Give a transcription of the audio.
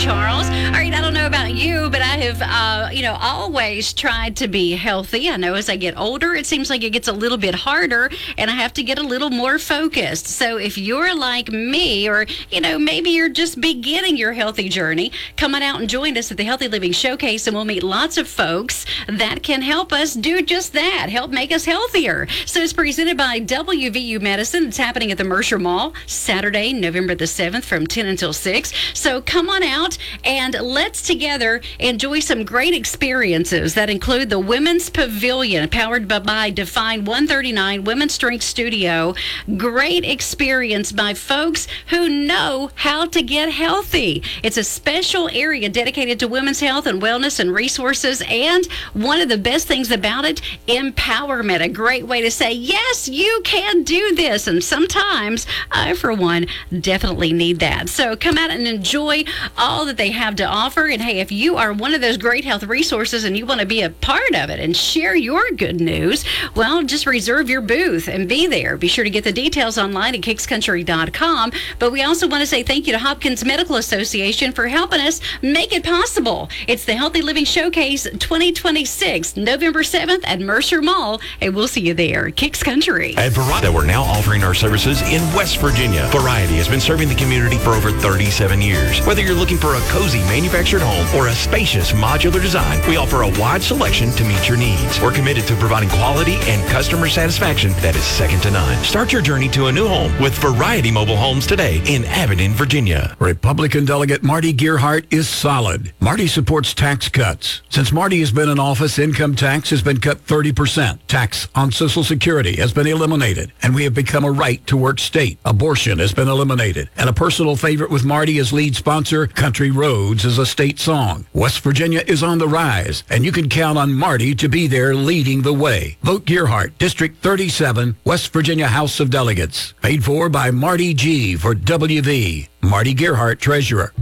Charles. All right, I don't know about you, but I have, always tried to be healthy. I know as I get older, it seems like it gets a little bit harder, and I have to get a little more focused. So if you're like me, or, maybe you're just beginning your healthy journey, come on out and join us at the Healthy Living Showcase, and we'll meet lots of folks that can help us do just that, help make us healthier. So it's presented by WVU Medicine. It's happening at the Mercer Mall, Saturday, November the 7th from 10 until 6. So come on out and let's together enjoy some great experiences that include the Women's Pavilion, powered by Define 139 Women's Strength Studio. Great experience by folks who know how to get healthy. It's a special area dedicated to women's health and wellness and resources. And one of the best things about it, empowerment. A great way to say, yes, you can do this. And sometimes I, for one, definitely need that. So come out and enjoy all that they have to offer. And hey, if you are one of those great health resources and you want to be a part of it and share your good news, well, just reserve your booth and be there. Be sure to get the details online at kickscountry.com. But we also want to say thank you to Hopkins Medical Association for helping us make it possible. It's the Healthy Living Showcase 2026, November 7th at Mercer Mall, and we'll see you there. Kicks Country. At Variety, we're now offering our services in West Virginia. Variety has been serving the community for over 37 years. Whether you're looking for a cozy manufactured home or a spacious modular design, we offer a wide selection to meet your needs. We're committed to providing quality and customer satisfaction that is second to none. Start your journey to a new home with Variety Mobile Homes today in Abingdon, Virginia. Republican Delegate Marty Gearhart is solid. Marty supports tax cuts. Since Marty has been in office, income tax has been cut 30%. Tax on Social Security has been eliminated, and we have become a right-to-work state. Abortion has been eliminated, and a personal favorite with Marty as lead sponsor, Country Roads is a state song. West Virginia is on the rise, and you can count on Marty to be there leading the way. Vote Gearhart, District 37, West Virginia House of Delegates. Paid for by Marty G. for WV. Marty Gearhart, Treasurer.